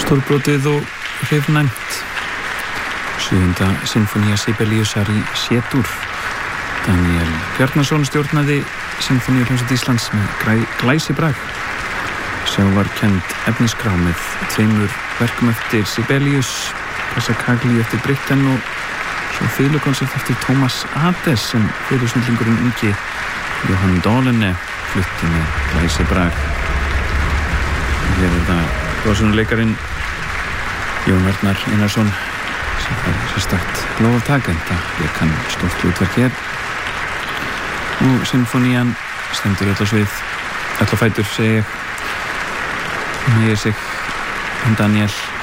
Stórbrotið og hrifnæmt. 7. sinfónía Sibeliusar í C-dúr. Daniel Bjarnason stjórnaði Sinfóníuhljómsveit Íslands með glæsibrag. Sjávarkennd efniskrá með 2 verkum eftir Sibelius, Passacagli eftir Britten og svo filukonsert eftir Thomas Adès sem fyrirsnillingurinn ungi Johan Dolene flutti með glæsibrag. Hér það góðsónuleikarin Jón Arnar Einarsson sem fær sérstakt lof af takenda. Ég kann stórt hlutverk hér. Og sinfónían stendur öll á svið, öll á fætur, segi ég. Hún heyrir sig Daniel